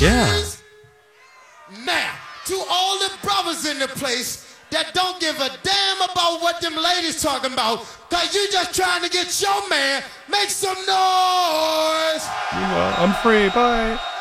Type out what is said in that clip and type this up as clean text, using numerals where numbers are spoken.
Yeah. Now, to all the brothers in the place that don't give a damn about what them ladies talking about, cause you just trying to get your man, make some noise. I'm free. Bye.